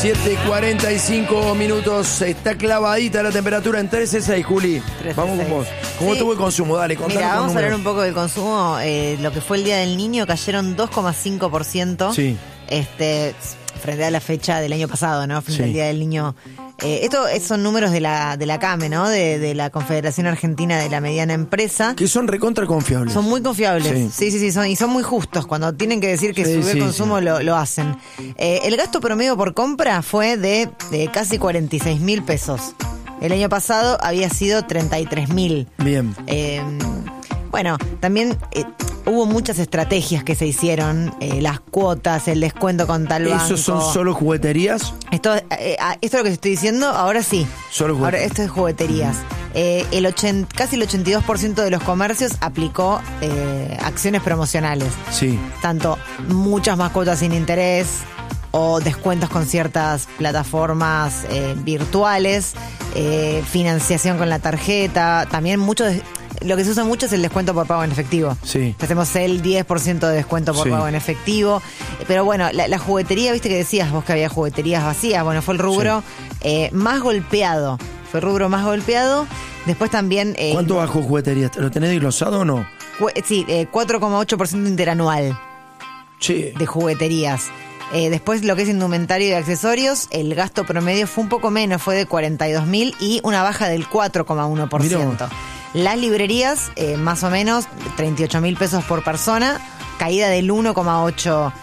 7:45 minutos. Está clavadita la temperatura en 13.6, Juli. 13.6. Vamos con vos. ¿Cómo estuvo el consumo? Dale, contanos. Mira, vamos a hablar números. un poco del consumo. Lo que fue el Día del Niño, cayeron 2,5%. Sí. Frente a la fecha del año pasado, ¿no? Frente Sí. al Día del Niño. Esto son números de la CAME, ¿no? De la Confederación Argentina de la Mediana Empresa. Que son recontra confiables. Son muy confiables. Sí. Sí, son muy justos. Cuando tienen que decir que subió el consumo, lo hacen. El gasto promedio por compra fue de casi 46.000 pesos. El año pasado había sido 33.000. Bien. Bueno, también hubo muchas estrategias que se hicieron, las cuotas, el descuento con tal banco. ¿Esos son solo jugueterías? Esto es lo que estoy diciendo, ahora sí. Solo jugueterías. Ahora esto es jugueterías. Casi el 82% de los comercios aplicó acciones promocionales. Sí. Tanto muchas más cuotas sin interés o descuentos con ciertas plataformas virtuales, financiación con la tarjeta, también lo que se usa mucho es el descuento por pago en efectivo. Sí. Hacemos el 10% de descuento por pago en efectivo. Pero bueno, la juguetería, viste que decías vos que había jugueterías vacías. Bueno, fue el rubro más golpeado. Fue el rubro más golpeado. Después también... ¿Cuánto bajó juguetería? ¿Lo tenés desglosado o no? Sí, 4,8% interanual Sí. de jugueterías. Después lo que es indumentario y accesorios, el gasto promedio fue un poco menos, fue de 42.000 y una baja del 4,1%. Mirá. Las librerías, más o menos, 38.000 pesos por persona, caída del 1,8%.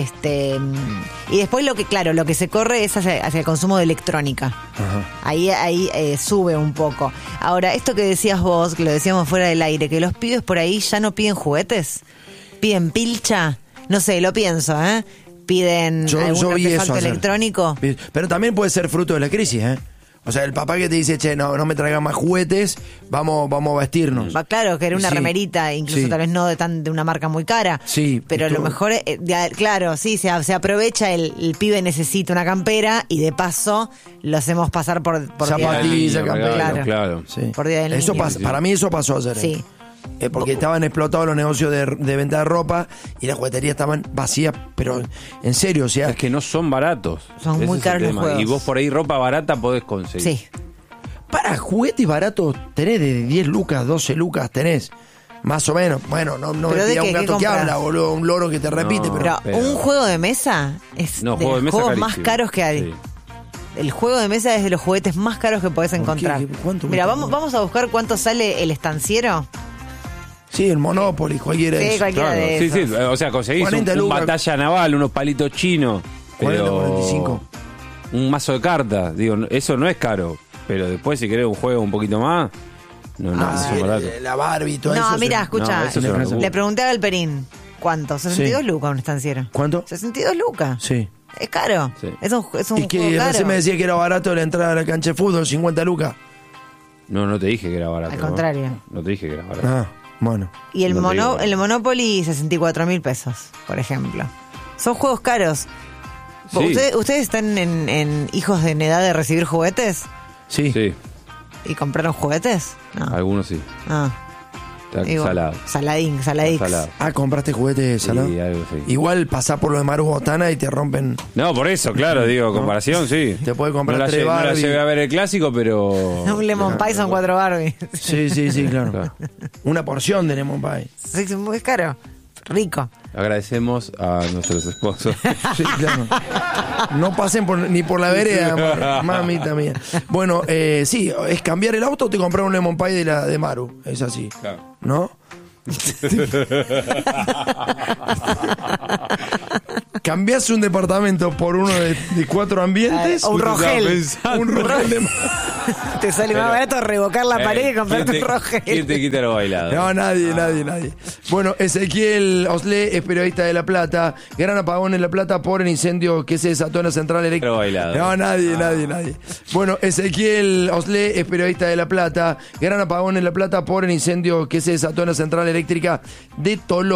Y después lo que se corre es hacia el consumo de electrónica. Ajá. Ahí sube un poco. Ahora, esto que decías vos, que lo decíamos fuera del aire, que los pibes por ahí ya no piden juguetes, piden pilcha, no sé, lo pienso, piden Yo algún vi eso artefacto ayer. electrónico. Pero también puede ser fruto de la crisis, ¿eh? O sea, el papá que te dice, che, no me traigan más juguetes, vamos a vestirnos. Va, claro, que era una Sí. remerita, incluso Sí. tal vez no de una marca muy cara. Sí, pero a lo mejor, claro, sí, se aprovecha el pibe necesita una campera y de paso lo hacemos pasar por Zapatilla, Día del Niño. campera. Claro. Sí. Por Día del Eso Niño. pasa, para mí eso pasó ayer. Sí. Porque estaban explotados los negocios de venta de ropa y las jugueterías estaban vacías, pero en serio, o sea... Es que no son baratos. Son muy es el caros los tema. juegos. Y vos por ahí ropa barata podés conseguir. Sí. Para juguetes baratos tenés de 10 lucas, 12 lucas tenés. Más o menos. Bueno, no me ¿Pero de pida qué? un ¿Qué gato que compras? habla, boludo, un loro que te repite, No. pero... Pero un juego de mesa es No, de juego de los mesa juegos más carísimo. caros que hay. Sí. El juego de mesa es de los juguetes más caros que podés encontrar. ¿Cuánto Mira, cuesta? vamos a buscar cuánto sale el estanciero. Sí, el Monopoly, cualquiera de Sí, esos. cualquiera Claro, de sí, esos. o sea, conseguís 40 un lucas. batalla naval, unos palitos chinos, 40, pero 45. un mazo de cartas, digo, eso no es caro, pero después si querés un juego un poquito más, no, Ah, son baratos. la Barbie y todo eso. No, mira, escucha, No, eso es una locura. le pregunté a Galperín, ¿cuánto? 62 lucas un estanciero. ¿Cuánto? 62 lucas. Sí. Es caro. Sí. Es un Y juego que caro. recién me decía que era barato la entrada a la cancha de fútbol, 50 lucas. No te dije que era barato. Al ¿no? contrario. No te dije que era barato. Ah, bueno. Y el No te digo. el Monopoly, 64.000 pesos, por ejemplo. Son juegos caros. Sí. ¿Ustedes están en hijos en edad de recibir juguetes? Sí. Sí, ¿Y compraron juguetes? No. algunos sí. Ah. Está Igual. salado. Saladix. Salado. Ah, compraste juguetes, Sí, ¿no? algo sí. Igual pasás por lo de Maru Botana y te rompen. No, por eso, claro, digo, comparación, sí. Te puede comprar no la, tres no la Barbie. llegué a ver el clásico, pero... Un Lemon Pie son 4 Barbie. Sí, claro. Claro. Una porción de Lemon Pie. Sí, es muy caro. Rico. Agradecemos a nuestros esposos. Sí, claro. No pasen ni por la vereda, mamita mía. Bueno, sí, es cambiar el auto o te comprar un Lemon Pie de Maru. Es así. Claro. ¿No? Cambiás un departamento por uno de 4 ambientes. Un Rogel. Un Rogel de Te sale más barato revocar la pared y comprarte un ¿Quién Rogel. te quita lo bailado? No, nadie. Bueno, Ezequiel Oslé es periodista de La Plata. Gran apagón en La Plata por el incendio que se desató en la central eléctrica. Pero bailado. No, nadie. Bueno, Ezequiel Oslé es periodista de La Plata. Gran apagón en La Plata por el incendio que se desató en la central eléctrica de Toló.